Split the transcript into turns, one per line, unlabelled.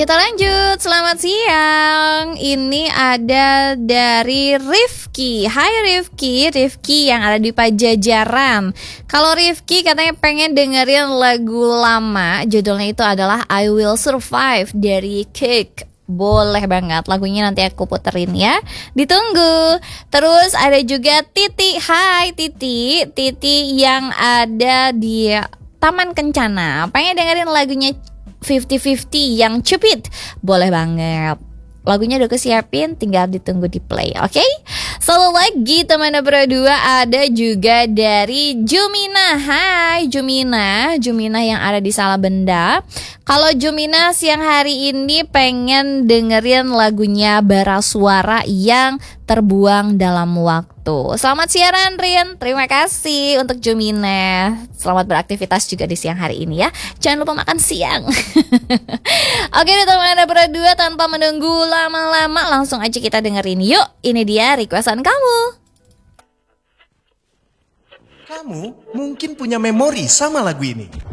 Kita lanjut, selamat siang. Ini ada dari Rifki. Hai Rifki, Rifki yang ada di Pajajaran. Kalau Rifki katanya pengen dengerin lagu lama, judulnya itu adalah I Will Survive dari Cake. Boleh banget, lagunya nanti aku puterin ya. Ditunggu. Terus ada juga Titi. Hai Titi, Titi yang ada di Taman Kencana. Pengen dengerin lagunya 50-50 yang Cupid. Boleh banget. Lagunya udah kesiapin, tinggal ditunggu di play, oke? Selalu lagi teman berdua ada juga dari Jumina. Hai Jumina, Jumina yang ada di Salabenda. Kalau Jumina siang hari ini pengen dengerin lagunya Bara Suara yang Terbuang Dalam Waktu. Selamat siaran Rin, terima kasih untuk Jumina. Selamat beraktivitas juga di siang hari ini ya. Jangan lupa makan siang. Oke deh teman berdua, tanpa menunggu lama-lama langsung aja kita dengerin yuk. Ini dia requestan kamu.
Kamu mungkin punya memori sama lagu ini.